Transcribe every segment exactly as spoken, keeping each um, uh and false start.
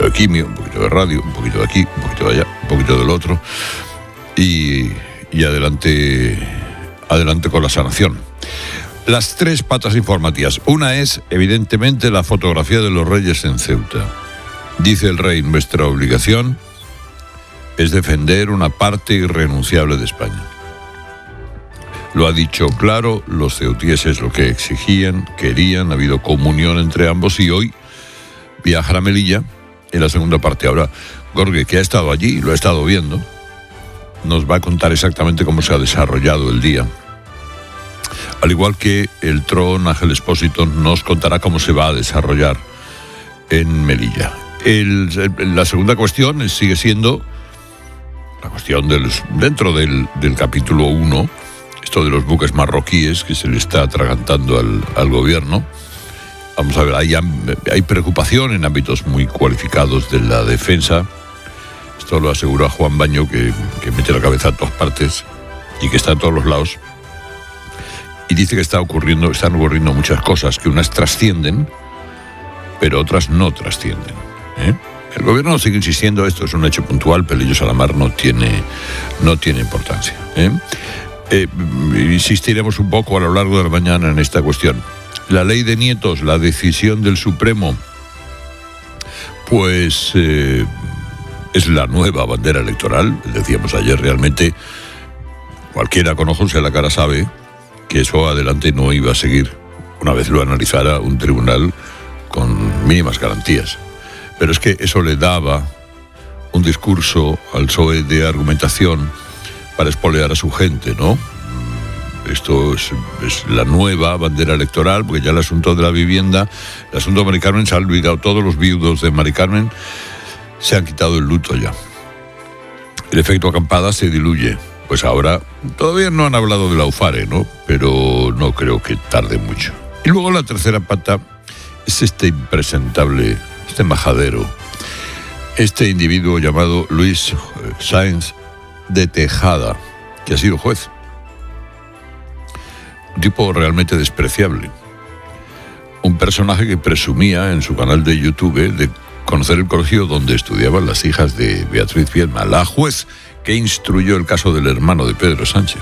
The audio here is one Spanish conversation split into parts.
de quimio, un poquito de radio, un poquito de aquí, un poquito de allá, un poquito del otro, y, y adelante, adelante con la sanación. Las tres patas informativas. Una es, evidentemente, la fotografía de los reyes en Ceuta. Dice el rey, nuestra obligación es defender una parte irrenunciable de España. Lo ha dicho claro, los ceutíes es lo que exigían, querían, ha habido comunión entre ambos y hoy viajan a Melilla en la segunda parte. Ahora, Jorge, que ha estado allí, lo ha estado viendo, nos va a contar exactamente cómo se ha desarrollado el día. Al igual que el Tron Ángel Expósito nos contará cómo se va a desarrollar en Melilla. El, la segunda cuestión sigue siendo la cuestión del, dentro del, del capítulo uno, esto de los buques marroquíes que se le está atragantando al, al gobierno. Vamos a ver, hay, hay preocupación en ámbitos muy cualificados de la defensa. Esto lo asegura Juan Baño, que, que mete la cabeza a todas partes y que está en todos los lados. Y dice que está ocurriendo, están ocurriendo muchas cosas, que unas trascienden, pero otras no trascienden, ¿eh? El gobierno sigue insistiendo, esto es un hecho puntual, Pelillos a la mar no tiene, no tiene importancia, ¿eh? Eh, insistiremos un poco a lo largo de la mañana en esta cuestión. La ley de nietos, la decisión del Supremo, pues eh, es la nueva bandera electoral. Decíamos ayer, realmente cualquiera con ojos en la cara sabe que eso adelante no iba a seguir una vez lo analizara un tribunal con mínimas garantías. Pero es que eso le daba un discurso al P S O E de argumentación para espolear a su gente, ¿no? Esto es, es la nueva bandera electoral, porque ya el asunto de la vivienda, el asunto de Mari Carmen se ha olvidado, todos los viudos de Mari Carmen se han quitado el luto ya. El efecto acampada se diluye. Pues ahora, todavía no han hablado de la UFARE, ¿no? Pero no creo que tarde mucho. Y luego la tercera pata es este impresentable, este majadero, este individuo llamado Luis Sáenz de Tejada, que ha sido juez. Un tipo realmente despreciable. Un personaje que presumía en su canal de YouTube de conocer el colegio donde estudiaban las hijas de Beatriz Viedma, la juez que instruyó el caso del hermano de Pedro Sánchez.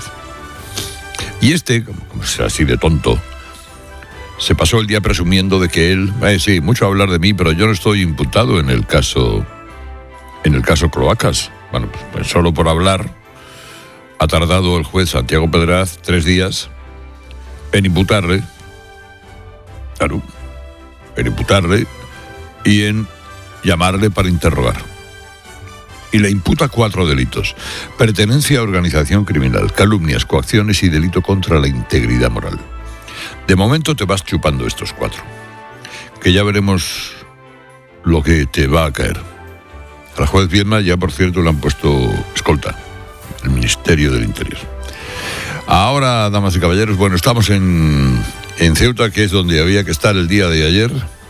Y este, como es así de tonto, se pasó el día presumiendo de que él, eh, sí, mucho hablar de mí, pero yo no estoy imputado en el caso, en el caso Cloacas. Bueno, pues, pues solo por hablar ha tardado el juez Santiago Pedraz tres días en imputarle, claro, en imputarle y en llamarle para interrogar. Y le imputa cuatro delitos: pertenencia a organización criminal, calumnias, coacciones y delito contra la integridad moral. De momento te vas chupando estos cuatro, que ya veremos lo que te va a caer. A la juez Viedma ya, por cierto, le han puesto escolta, el Ministerio del Interior. Ahora, damas y caballeros, bueno, estamos en, en Ceuta, que es donde había que estar el día de ayer.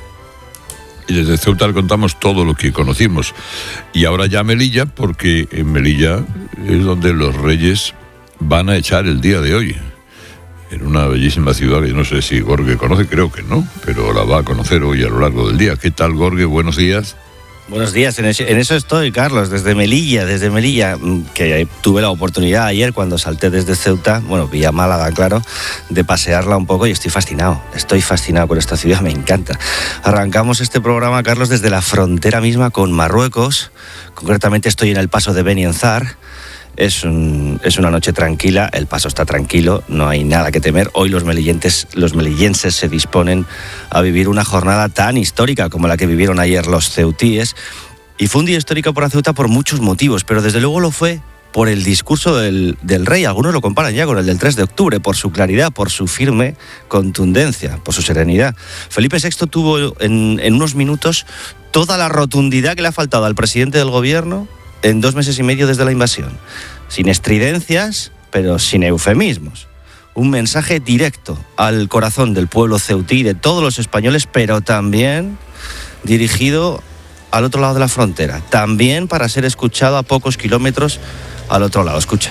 Y desde Ceuta le contamos todo lo que conocimos. Y ahora ya Melilla, porque en Melilla es donde los reyes van a echar el día de hoy. En una bellísima ciudad que yo no sé si Gorge conoce, creo que no, pero la va a conocer hoy a lo largo del día. ¿Qué tal, Gorge? Buenos días. Buenos días, en eso estoy, Carlos, desde Melilla, desde Melilla, que tuve la oportunidad ayer cuando salté desde Ceuta, bueno, vía Málaga, claro, de pasearla un poco y estoy fascinado, estoy fascinado con esta ciudad, me encanta. Arrancamos este programa, Carlos, desde la frontera misma con Marruecos, concretamente estoy en el paso de Beni Enzar. Es, un, es una noche tranquila, el paso está tranquilo, no hay nada que temer. Hoy los melillenses, los melillenses se disponen a vivir una jornada tan histórica como la que vivieron ayer los ceutíes. Y fue un día histórico para Ceuta por muchos motivos, pero desde luego lo fue por el discurso del, del rey. Algunos lo comparan ya con el del tres de octubre, por su claridad, por su firme contundencia, por su serenidad. Felipe sexto tuvo en, en unos minutos toda la rotundidad que le ha faltado al presidente del gobierno en dos meses y medio desde la invasión. Sin estridencias, pero sin eufemismos. Un mensaje directo al corazón del pueblo ceutí, de todos los españoles, pero también dirigido al otro lado de la frontera. También para ser escuchado a pocos kilómetros al otro lado. Escucha.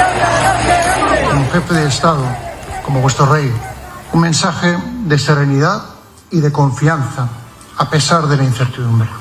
Como jefe de Estado, como vuestro rey, un mensaje de serenidad y de confianza, a pesar de la incertidumbre.